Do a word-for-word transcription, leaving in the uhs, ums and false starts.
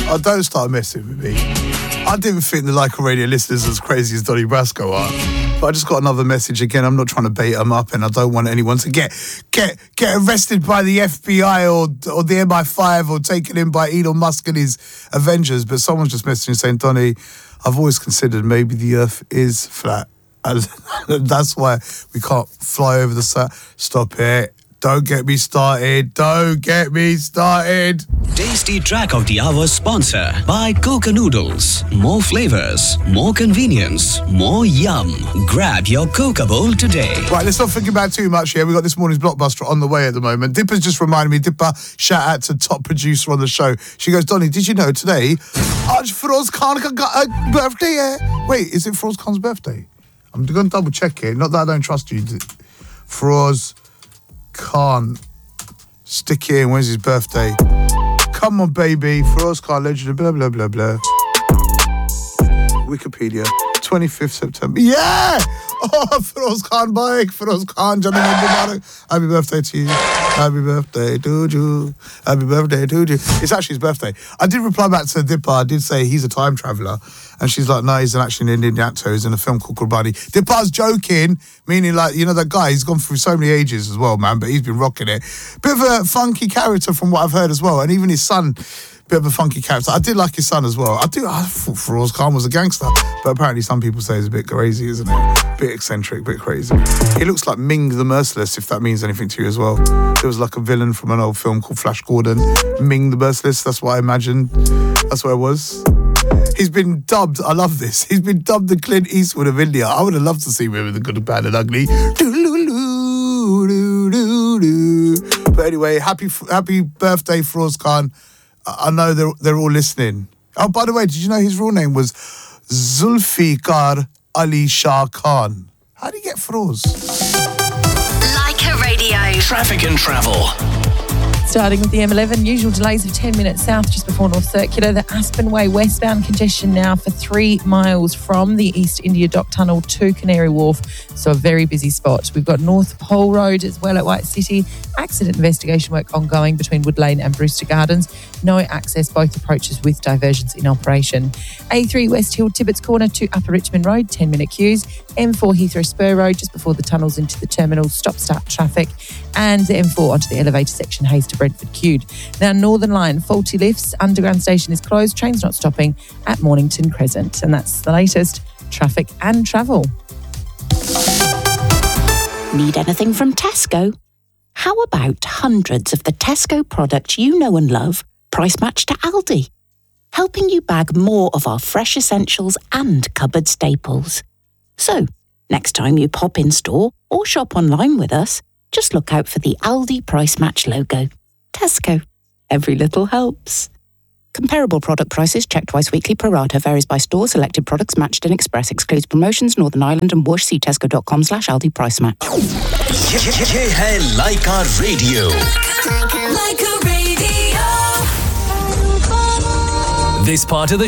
Oh, don't start messing with me. I didn't think the Like a Radio listeners as crazy as Donny Brasco are. But I just got another message again. I'm not trying to bait them up, and I don't want anyone to get get get arrested by the F B I or or the M I five or taken in by Elon Musk and his Avengers. But someone's just messaging saying, Donny, I've always considered maybe the Earth is flat. And that's why we can't fly over the sun. Stop it. Don't get me started. Don't get me started. Tasty Track of the Hour sponsor by Coca Noodles. More flavors, more convenience, more yum. Grab your Coca bowl today. Right, let's not think about too much here. We've got this morning's Blockbuster on the way at the moment. Dipper's just reminded me, Dipper, shout out to top producer on the show. She goes, Donny, did you know today, Aj Feroz Khan got a birthday? Yeah? Wait, is it Feroz Khan's birthday? I'm going to double check it. Not that I don't trust you. Feroz Khan. Stick it in. When's his birthday? Come on, baby. Feroz Khan, legend, blah, blah, blah, blah. Wikipedia. twenty-fifth September. Yeah! Oh, Feroz Khan, bye. Feroz Khan, Johnny Mubarak. Happy birthday to you. Happy birthday to you. Happy birthday to you. It's actually his birthday. I did reply back to Dipper. I did say he's a time traveller. And she's like, no, he's actually an Indian actor. He's in a film called Qurbani. Dipper's joking, meaning like, you know, that guy, he's gone through so many ages as well, man, but he's been rocking it. Bit of a funky character from what I've heard as well. And even his son, bit of a funky character. I did like his son as well. I do. I thought Feroz Khan was a gangster, but apparently some people say he's a bit crazy, isn't it? Bit eccentric, bit crazy. He looks like Ming the Merciless, if that means anything to you as well. There was like a villain from an old film called Flash Gordon, Ming the Merciless. That's what I imagined. That's what it was. He's been dubbed. I love this. He's been dubbed the Clint Eastwood of India. I would have loved to see him with The Good, the Bad, and Ugly. But anyway, happy happy birthday, Feroz Khan. I know they're, they're all listening. Oh, by the way, did you know his real name was Zulfikar Ali Shah Khan? How do you get Feroz? Like a Radio. Traffic and travel. Starting with the M eleven, usual delays of ten minutes south just before North Circular. The Aspen Way westbound congestion now for three miles from the East India Dock Tunnel to Canary Wharf. So a very busy spot. We've got North Pole Road as well at White City. Accident investigation work ongoing between Wood Lane and Brewster Gardens. No access both approaches with diversions in operation. A three West Hill Tibbetts Corner to Upper Richmond Road, ten minute queues. M four Heathrow Spur Road just before the tunnels into the terminal, stop start traffic. And the M four onto the elevator section, Hayes to Brentford queued. Now Northern Line, faulty lifts, underground station is closed, trains not stopping at Mornington Crescent. And that's the latest traffic and travel. Need anything from Tesco? How about hundreds of the Tesco products you know and love, price matched to Aldi? Helping you bag more of our fresh essentials and cupboard staples. So, next time you pop in store or shop online with us, just look out for the Aldi Price Match logo. Tesco. Every little helps. Comparable product prices checked twice weekly. Pro rata varies by store. Selected products matched in Express. Excludes promotions. Northern Ireland and Whoosh. See tesco.com slash Aldi Price Match. ये है Like a Radio. Like a Radio. This part of the